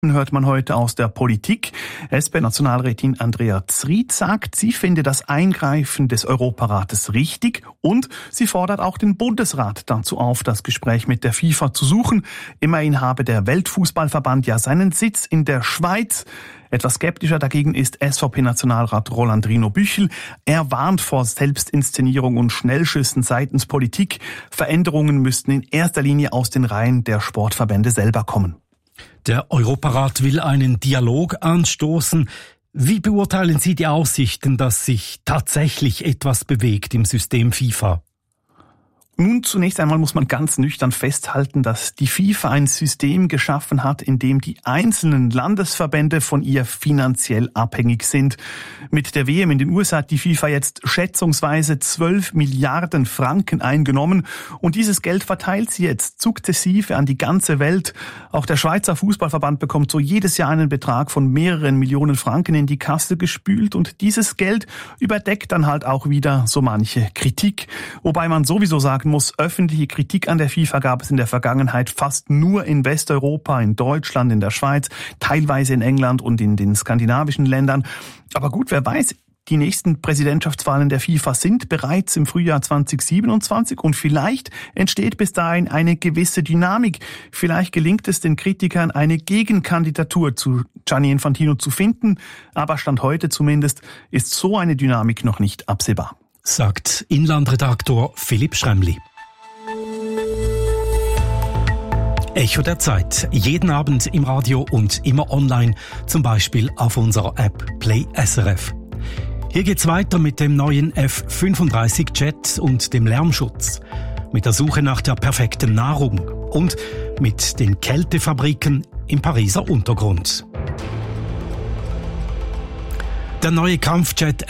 Hört man heute aus der Politik. SP-Nationalrätin Andrea Zryd sagt, sie finde das Eingreifen des Europarates richtig und sie fordert auch den Bundesrat dazu auf, das Gespräch mit der FIFA zu suchen. Immerhin habe der Weltfußballverband ja seinen Sitz in der Schweiz. Etwas skeptischer dagegen ist SVP-Nationalrat Roland Rino-Büchel. Er warnt vor Selbstinszenierung und Schnellschüssen seitens Politik. Veränderungen müssten in erster Linie aus den Reihen der Sportverbände selber kommen. Der Europarat will einen Dialog anstoßen. Wie beurteilen Sie die Aussichten, dass sich tatsächlich etwas bewegt im System FIFA? Nun, zunächst einmal muss man ganz nüchtern festhalten, dass die FIFA ein System geschaffen hat, in dem die einzelnen Landesverbände von ihr finanziell abhängig sind. Mit der WM in den USA hat die FIFA jetzt schätzungsweise 12 Milliarden Franken eingenommen und dieses Geld verteilt sie jetzt sukzessive an die ganze Welt. Auch der Schweizer Fußballverband bekommt so jedes Jahr einen Betrag von mehreren Millionen Franken in die Kasse gespült und dieses Geld überdeckt dann halt auch wieder so manche Kritik. Wobei man sowieso sagen muss, öffentliche Kritik an der FIFA gab es in der Vergangenheit fast nur in Westeuropa, in Deutschland, in der Schweiz, teilweise in England und in den skandinavischen Ländern. Aber gut, wer weiß, die nächsten Präsidentschaftswahlen der FIFA sind bereits im Frühjahr 2027 und vielleicht entsteht bis dahin eine gewisse Dynamik. Vielleicht gelingt es den Kritikern, eine Gegenkandidatur zu Gianni Infantino zu finden, aber Stand heute zumindest ist so eine Dynamik noch nicht absehbar. Sagt Inlandredaktor Philipp Schremli. Echo der Zeit. Jeden Abend im Radio und immer online, zum Beispiel auf unserer App Play SRF. Hier geht's weiter mit dem neuen F-35 Jet und dem Lärmschutz, mit der Suche nach der perfekten Nahrung und mit den Kältefabriken im Pariser Untergrund. Der neue Kampfjet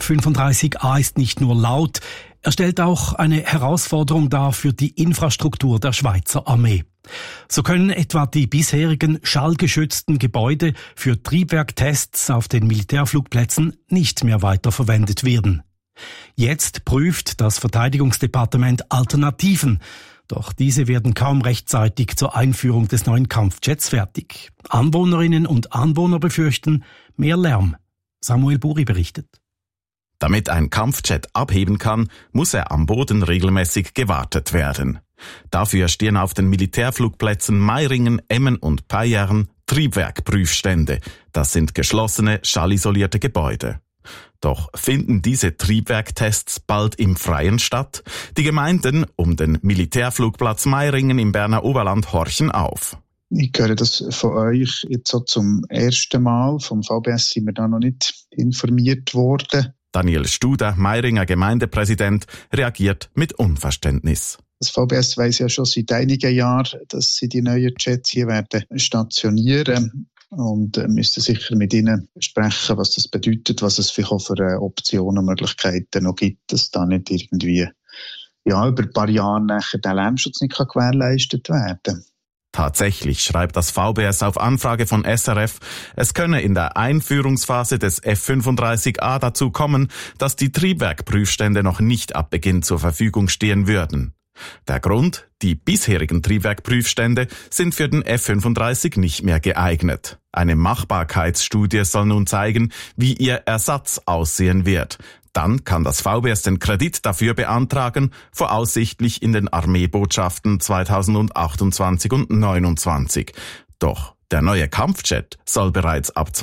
F-35A ist nicht nur laut, er stellt auch eine Herausforderung dar für die Infrastruktur der Schweizer Armee. So können etwa die bisherigen schallgeschützten Gebäude für Triebwerktests auf den Militärflugplätzen nicht mehr weiterverwendet werden. Jetzt prüft das Verteidigungsdepartement Alternativen, doch diese werden kaum rechtzeitig zur Einführung des neuen Kampfjets fertig. Anwohnerinnen und Anwohner befürchten mehr Lärm. Samuel Buri berichtet. Damit ein Kampfjet abheben kann, muss er am Boden regelmäßig gewartet werden. Dafür stehen auf den Militärflugplätzen Meiringen, Emmen und Payerne Triebwerkprüfstände. Das sind geschlossene, schallisolierte Gebäude. Doch finden diese Triebwerktests bald im Freien statt? Die Gemeinden um den Militärflugplatz Meiringen im Berner Oberland horchen auf. Ich höre das von euch jetzt so zum ersten Mal. Vom VBS sind wir da noch nicht informiert worden. Daniel Studer, Meiringer Gemeindepräsident, reagiert mit Unverständnis. Das VBS weiss ja schon seit einigen Jahren, dass sie die neuen Jets hier werden stationieren und müssten sicher mit ihnen sprechen, was das bedeutet, was es vielleicht auch für Optionen und Möglichkeiten noch gibt, dass da nicht irgendwie über ein paar Jahre nachher der Lärmschutz nicht gewährleistet werden kann. Tatsächlich schreibt das VBS auf Anfrage von SRF, es könne in der Einführungsphase des F-35A dazu kommen, dass die Triebwerkprüfstände noch nicht ab Beginn zur Verfügung stehen würden. Der Grund? Die bisherigen Triebwerkprüfstände sind für den F-35 nicht mehr geeignet. Eine Machbarkeitsstudie soll nun zeigen, wie ihr Ersatz aussehen wird. Dann kann das VBS den Kredit dafür beantragen, voraussichtlich in den Armeebotschaften 2028 und 2029. Doch der neue Kampfjet soll bereits ab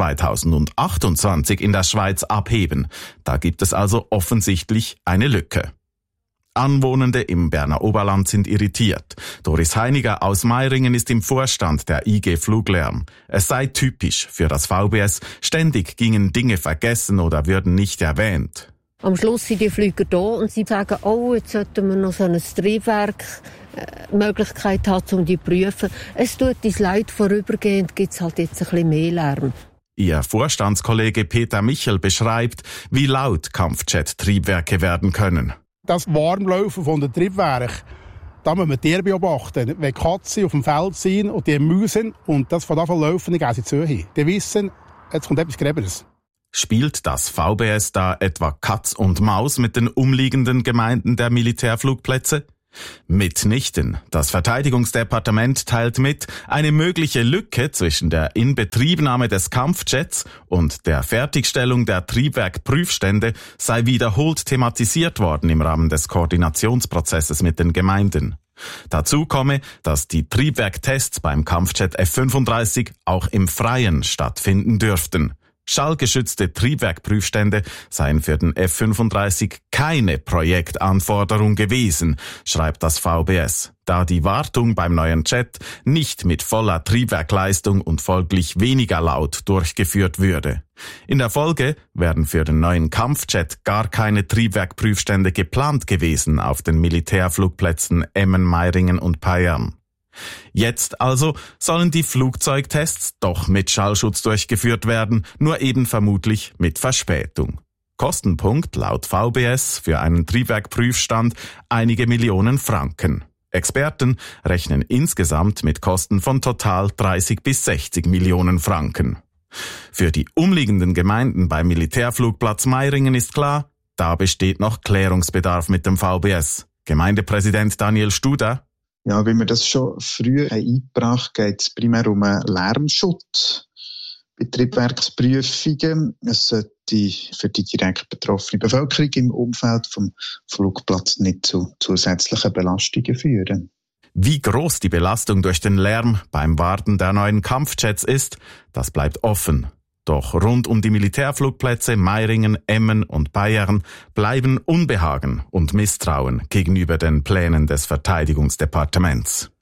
2028 in der Schweiz abheben. Da gibt es also offensichtlich eine Lücke. Anwohnende im Berner Oberland sind irritiert. Doris Heiniger aus Meiringen ist im Vorstand der IG Fluglärm. Es sei typisch für das VBS, ständig gingen Dinge vergessen oder würden nicht erwähnt. Am Schluss sind die Flüger da und sie sagen, jetzt sollten wir noch so eine Triebwerkmöglichkeit haben, um die zu prüfen. Es tut uns leid, vorübergehend gibt es halt jetzt ein bisschen mehr Lärm. Ihr Vorstandskollege Peter Michel beschreibt, wie laut Kampfjet-Triebwerke werden können. Das Warmlaufen von den Triebwerken, da muss man Tiere beobachten. Wenn Katzen auf dem Feld sind und die Mäuse und das von Anfang laufen, dann gehen sie zu hin. Die wissen, jetzt kommt etwas Gräberes. Spielt das VBS da etwa Katz und Maus mit den umliegenden Gemeinden der Militärflugplätze? Mitnichten. Das Verteidigungsdepartement teilt mit, eine mögliche Lücke zwischen der Inbetriebnahme des Kampfjets und der Fertigstellung der Triebwerkprüfstände sei wiederholt thematisiert worden im Rahmen des Koordinationsprozesses mit den Gemeinden. Dazu komme, dass die Triebwerktests beim Kampfjet F-35 auch im Freien stattfinden dürften. Schallgeschützte Triebwerkprüfstände seien für den F-35 keine Projektanforderung gewesen, schreibt das VBS, da die Wartung beim neuen Jet nicht mit voller Triebwerkleistung und folglich weniger laut durchgeführt würde. In der Folge wären für den neuen Kampfjet gar keine Triebwerkprüfstände geplant gewesen auf den Militärflugplätzen Emmen, Meiringen und Payerne. Jetzt also sollen die Flugzeugtests doch mit Schallschutz durchgeführt werden, nur eben vermutlich mit Verspätung. Kostenpunkt laut VBS für einen Triebwerkprüfstand einige Millionen Franken. Experten rechnen insgesamt mit Kosten von total 30 bis 60 Millionen Franken. Für die umliegenden Gemeinden beim Militärflugplatz Meiringen ist klar, da besteht noch Klärungsbedarf mit dem VBS. Gemeindepräsident Daniel Studer: Ja, wie wir das schon früher eingebracht haben, geht es primär um einen Lärmschutz bei Triebwerksprüfungen. Es sollte für die direkt betroffene Bevölkerung im Umfeld vom Flugplatz nicht zu zusätzlichen Belastungen führen. Wie groß die Belastung durch den Lärm beim Warten der neuen Kampfjets ist, das bleibt offen. Doch rund um die Militärflugplätze Meiringen, Emmen und Payerne bleiben Unbehagen und Misstrauen gegenüber den Plänen des Verteidigungsdepartements.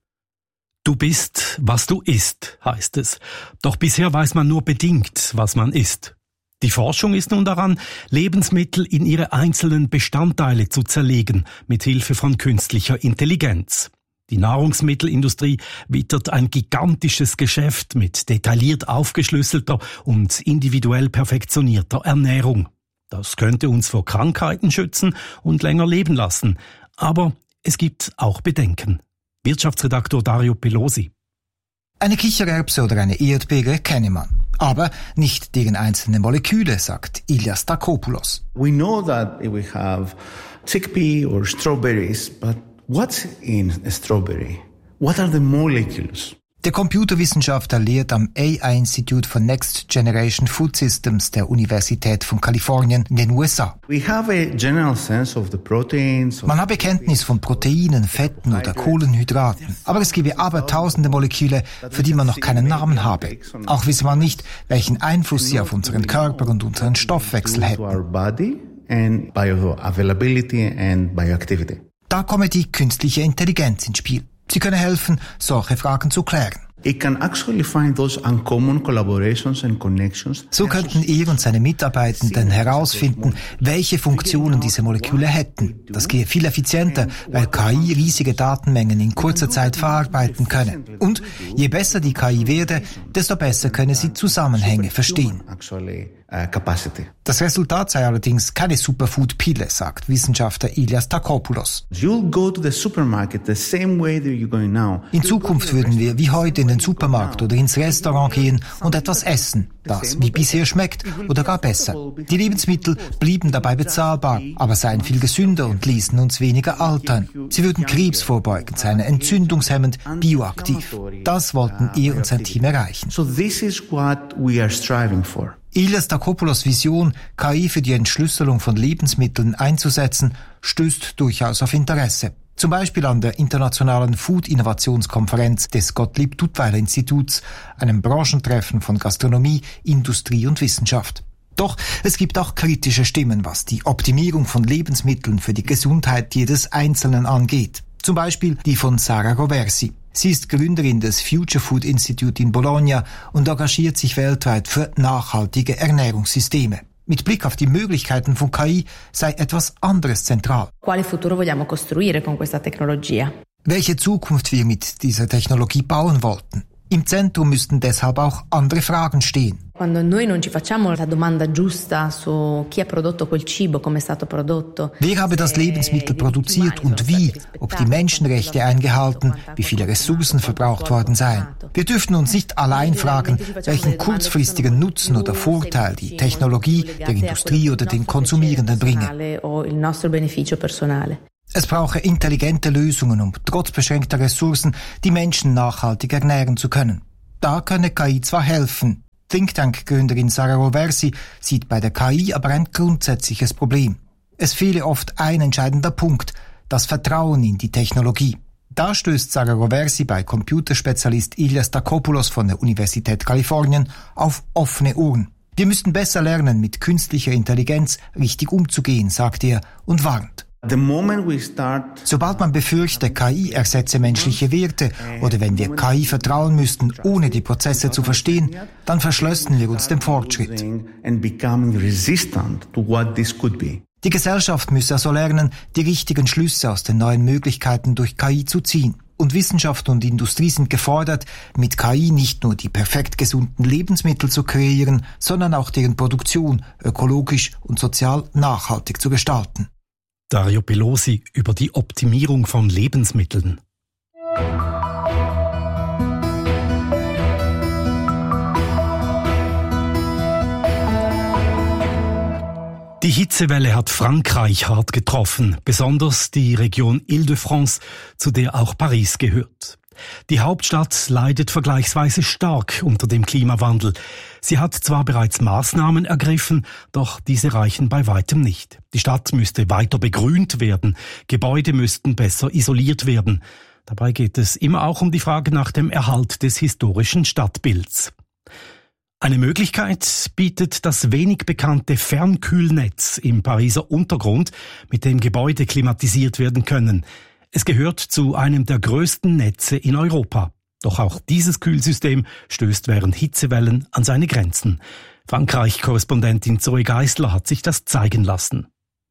Du bist, was du isst, heißt es. Doch bisher weiß man nur bedingt, was man isst. Die Forschung ist nun daran, Lebensmittel in ihre einzelnen Bestandteile zu zerlegen, mit Hilfe von künstlicher Intelligenz. Die Nahrungsmittelindustrie wittert ein gigantisches Geschäft mit detailliert aufgeschlüsselter und individuell perfektionierter Ernährung. Das könnte uns vor Krankheiten schützen und länger leben lassen. Aber es gibt auch Bedenken. Wirtschaftsredaktor Dario Pelosi. Eine Kichererbse oder eine Erdbeere kenne man, aber nicht deren einzelne Moleküle, sagt Ilias Stakopoulos. We know that we have chickpea or strawberries, but what's in a strawberry? What are the molecules? Der Computerwissenschaftler lehrt am AI-Institut for Next Generation Food Systems der Universität von Kalifornien in den USA. We have a general sense of the proteins. Man habe Kenntnis von Proteinen, Fetten oder Kohlenhydraten, aber es gebe abertausende Moleküle, für die man noch keinen Namen habe. Auch wisse man nicht, welchen Einfluss sie auf unseren Körper und unseren Stoffwechsel hätten. Da komme die künstliche Intelligenz ins Spiel. Sie könne helfen, solche Fragen zu klären. So könnten er und seine Mitarbeitenden herausfinden, welche Funktionen diese Moleküle hätten. Das gehe viel effizienter, weil KI riesige Datenmengen in kurzer Zeit verarbeiten könne. Und je besser die KI werde, desto besser könne sie Zusammenhänge verstehen. Das Resultat sei allerdings keine Superfood-Pille, sagt Wissenschaftler Ilias Stakopoulos. In Zukunft würden wir wie heute in den Supermarkt oder ins Restaurant gehen und etwas essen, das wie bisher schmeckt oder gar besser. Die Lebensmittel blieben dabei bezahlbar, aber seien viel gesünder und ließen uns weniger altern. Sie würden Krebs vorbeugen, seien entzündungshemmend, bioaktiv. Das wollten er und sein Team erreichen. Ilias Stakopoulos Vision, KI für die Entschlüsselung von Lebensmitteln einzusetzen, stößt durchaus auf Interesse. Zum Beispiel an der Internationalen Food-Innovationskonferenz des Gottlieb-Duttweiler-Instituts, einem Branchentreffen von Gastronomie, Industrie und Wissenschaft. Doch es gibt auch kritische Stimmen, was die Optimierung von Lebensmitteln für die Gesundheit jedes Einzelnen angeht. Zum Beispiel die von Sara Roversi. Sie ist Gründerin des Future Food Institute in Bologna und engagiert sich weltweit für nachhaltige Ernährungssysteme. Mit Blick auf die Möglichkeiten von KI sei etwas anderes zentral. Quale futuro vogliamo costruire con questa tecnologia? Welche Zukunft wir mit dieser Technologie bauen wollten. Im Zentrum müssten deshalb auch andere Fragen stehen. Quando noi non ci facciamo la domanda giusta su chi ha prodotto quel cibo, come è stato prodotto. Wer habe das Lebensmittel produziert und wie, ob die Menschenrechte eingehalten, wie viele Ressourcen verbraucht worden seien. Wir dürfen uns nicht allein fragen, welchen kurzfristigen Nutzen oder Vorteil die Technologie der Industrie oder den Konsumierenden bringe. Es brauche intelligente Lösungen, um trotz beschränkter Ressourcen die Menschen nachhaltig ernähren zu können. Da könne KI zwar helfen. Think-Tank-Gründerin Sara Roversi sieht bei der KI aber ein grundsätzliches Problem. Es fehle oft ein entscheidender Punkt, das Vertrauen in die Technologie. Da stößt Sara Roversi bei Computerspezialist Ilias Stakopoulos von der Universität Kalifornien auf offene Ohren. Wir müssten besser lernen, mit künstlicher Intelligenz richtig umzugehen, sagt er und warnt. Sobald man befürchtet, KI ersetze menschliche Werte oder wenn wir KI vertrauen müssten, ohne die Prozesse zu verstehen, dann verschlössen wir uns dem Fortschritt. Die Gesellschaft müsse also lernen, die richtigen Schlüsse aus den neuen Möglichkeiten durch KI zu ziehen. Und Wissenschaft und Industrie sind gefordert, mit KI nicht nur die perfekt gesunden Lebensmittel zu kreieren, sondern auch deren Produktion ökologisch und sozial nachhaltig zu gestalten. Dario Pelosi über die Optimierung von Lebensmitteln. Die Hitzewelle hat Frankreich hart getroffen, besonders die Region Île-de-France, zu der auch Paris gehört. Die Hauptstadt leidet vergleichsweise stark unter dem Klimawandel. Sie hat zwar bereits Maßnahmen ergriffen, doch diese reichen bei weitem nicht. Die Stadt müsste weiter begrünt werden, Gebäude müssten besser isoliert werden. Dabei geht es immer auch um die Frage nach dem Erhalt des historischen Stadtbilds. Eine Möglichkeit bietet das wenig bekannte Fernkühlnetz im Pariser Untergrund, mit dem Gebäude klimatisiert werden können. Es gehört zu einem der größten Netze in Europa. Doch auch dieses Kühlsystem stößt während Hitzewellen an seine Grenzen. Frankreich-Korrespondentin Zoe Geisler hat sich das zeigen lassen.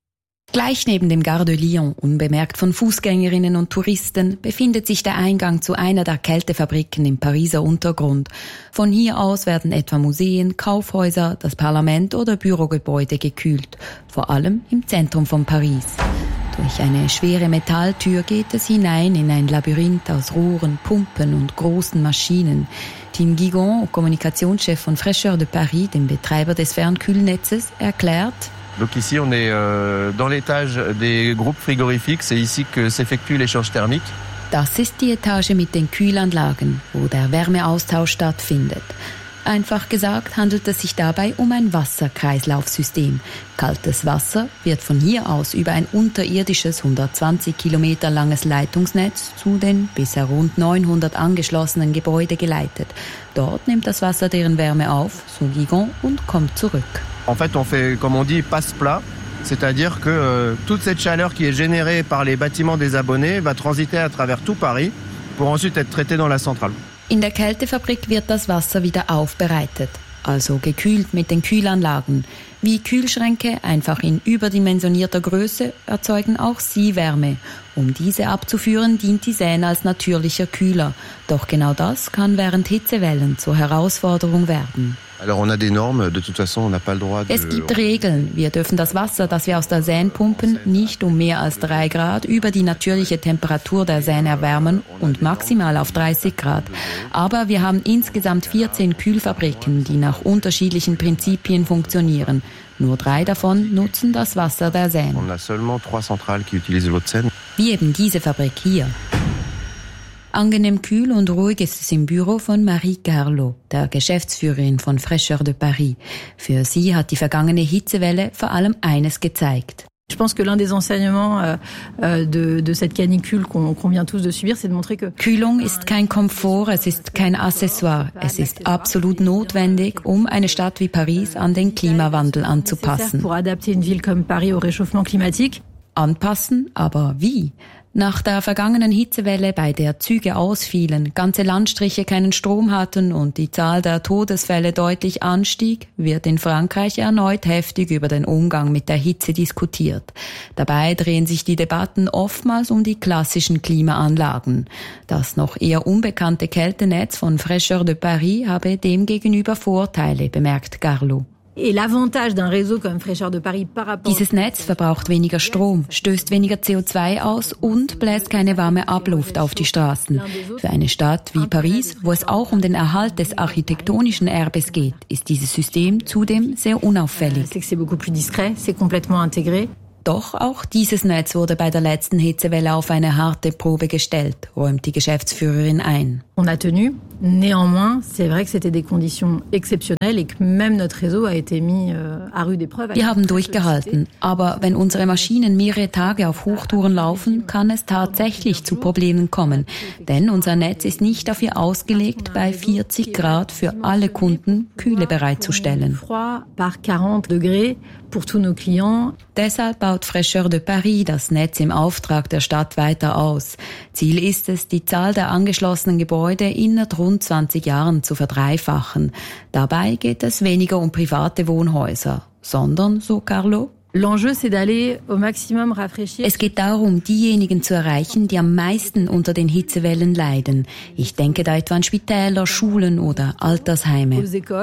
Gleich neben dem Gare de Lyon, unbemerkt von Fußgängerinnen und Touristen, befindet sich der Eingang zu einer der Kältefabriken im Pariser Untergrund. Von hier aus werden etwa Museen, Kaufhäuser, das Parlament oder Bürogebäude gekühlt, vor allem im Zentrum von Paris. Durch eine schwere Metalltür geht es hinein in ein Labyrinth aus Rohren, Pumpen und großen Maschinen. Tim Guigon, Kommunikationschef von Fraîcheur de Paris, dem Betreiber des Fernkühlnetzes, erklärt: Donc ici on est dans l'étage des groupes frigorifiques, c'est ici que s'effectue l'échange thermique. Das ist die Etage mit den Kühlanlagen, wo der Wärmeaustausch stattfindet. Einfach gesagt handelt es sich dabei um ein Wasserkreislaufsystem. Kaltes Wasser wird von hier aus über ein unterirdisches 120 Kilometer langes Leitungsnetz zu den bisher rund 900 angeschlossenen Gebäuden geleitet. Dort nimmt das Wasser deren Wärme auf, so Guigon, und kommt zurück. En fait, on fait, comme on dit, passe-plat. C'est-à-dire que toute cette chaleur qui est générée par les bâtiments des abonnés va transiter à travers tout Paris pour ensuite être traitée dans la centrale. In der Kältefabrik wird das Wasser wieder aufbereitet, also gekühlt mit den Kühlanlagen. Wie Kühlschränke, einfach in überdimensionierter Größe, erzeugen auch sie Wärme. Um diese abzuführen, dient die Seine als natürlicher Kühler. Doch genau das kann während Hitzewellen zur Herausforderung werden. Alors on a des normes, de toute façon on n'a pas le droit de... Es gibt Regeln. Wir dürfen das Wasser, das wir aus der Seine pumpen, nicht um mehr als 3 Grad über die natürliche Temperatur der Seine erwärmen und maximal auf 30 Grad. Aber wir haben insgesamt 14 Kühlfabriken, die nach unterschiedlichen Prinzipien funktionieren. Nur 3 davon nutzen das Wasser der Seine. On a seulement 3 centrales qui utilisent l'eau de Seine. Wie eben diese Fabrik hier. Angenehm kühl und ruhig ist es im Büro von Marie Carlot, der Geschäftsführerin von Fraîcheur de Paris. Für sie hat die vergangene Hitzewelle vor allem eines gezeigt. Je pense que l'un des enseignements de cette canicule qu'on vient tous de subir, c'est de montrer que Kühlung ist kein Komfort, es ist kein Accessoire. Es ist absolut notwendig, um eine Stadt wie Paris an den Klimawandel anzupassen. Pour adapter une ville comme Paris au réchauffement climatique. Anpassen, aber wie? Nach der vergangenen Hitzewelle, bei der Züge ausfielen, ganze Landstriche keinen Strom hatten und die Zahl der Todesfälle deutlich anstieg, wird in Frankreich erneut heftig über den Umgang mit der Hitze diskutiert. Dabei drehen sich die Debatten oftmals um die klassischen Klimaanlagen. Das noch eher unbekannte Kältenetz von Fraîcheur de Paris habe demgegenüber Vorteile, bemerkt Carlot. Dieses Netz verbraucht weniger Strom, stößt weniger CO2 aus und bläst keine warme Abluft auf die Straßen. Für eine Stadt wie Paris, wo es auch um den Erhalt des architektonischen Erbes geht, ist dieses System zudem sehr unauffällig. Doch auch dieses Netz wurde bei der letzten Hitzewelle auf eine harte Probe gestellt, räumt die Geschäftsführerin ein. On a tenu. Néanmoins, c'est vrai que c'était des conditions exceptionnelles et que même notre réseau a été mis à rude épreuve. Wir haben durchgehalten, aber wenn unsere Maschinen mehrere Tage auf Hochtouren laufen, kann es tatsächlich zu Problemen kommen. Denn unser Netz ist nicht dafür ausgelegt, bei 40 Grad für alle Kunden Kühle bereitzustellen. Deshalb baut Fraîcheur de Paris das Netz im Auftrag der Stadt weiter aus. Ziel ist es, die Zahl der angeschlossenen Gebäude innerhalb rund 20 Jahren zu verdreifachen. Dabei geht es weniger um private Wohnhäuser, sondern, so Carlo, es geht darum, diejenigen zu erreichen, die am meisten unter den Hitzewellen leiden. Ich denke da etwa an Spitäler, Schulen oder Altersheime.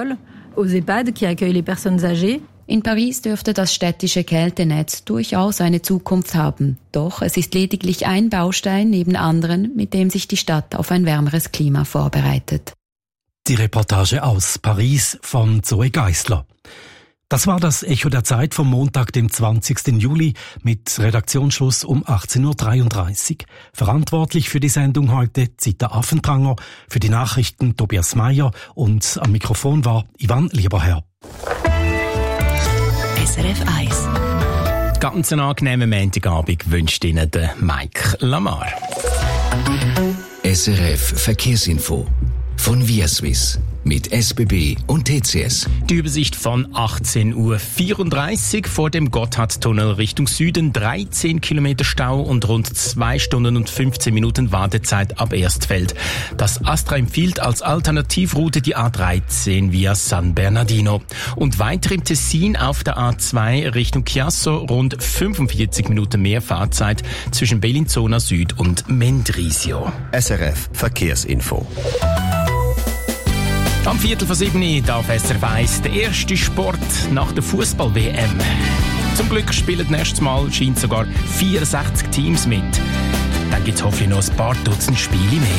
In Paris dürfte das städtische Kältenetz durchaus eine Zukunft haben. Doch es ist lediglich ein Baustein neben anderen, mit dem sich die Stadt auf ein wärmeres Klima vorbereitet. Die Reportage aus Paris von Zoe Geisler. Das war das Echo der Zeit vom Montag, dem 20. Juli, mit Redaktionsschluss um 18.33 Uhr. Verantwortlich für die Sendung heute Zita Affentranger, für die Nachrichten Tobias Meyer und am Mikrofon war Ivan Lieberherr. SRF 1. Ganz einen angenehmen Montagabend wünscht Ihnen der Mike Lamar. SRF Verkehrsinfo von ViaSwiss mit SBB und TCS. Die Übersicht von 18.34 Uhr vor dem Gotthardtunnel Richtung Süden. 13 Kilometer Stau und rund 2 Stunden und 15 Minuten Wartezeit ab Erstfeld. Das Astra empfiehlt als Alternativroute die A13 via San Bernardino. Und weiter im Tessin auf der A2 Richtung Chiasso rund 45 Minuten mehr Fahrzeit zwischen Bellinzona Süd und Mendrisio. SRF Verkehrsinfo. Am 6:45 darf SRF 1 der erste Sport nach der Fußball-WM. Zum Glück spielen nächstes Mal scheint sogar 64 Teams mit. Dann gibt es hoffentlich noch ein paar Dutzend Spiele mehr.